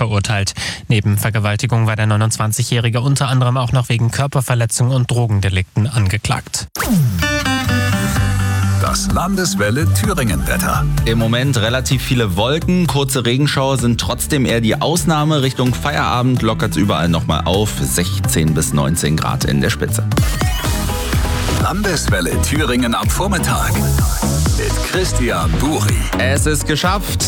verurteilt. Neben Vergewaltigung war der 29-Jährige unter anderem auch noch wegen Körperverletzung und Drogendelikten angeklagt. Das Landeswelle Thüringen-Wetter. Im Moment relativ viele Wolken, kurze Regenschauer sind trotzdem eher die Ausnahme. Richtung Feierabend lockert es überall nochmal auf, 16 bis 19 Grad in der Spitze. Landeswelle Thüringen am Vormittag mit Christian Buri. Es ist geschafft.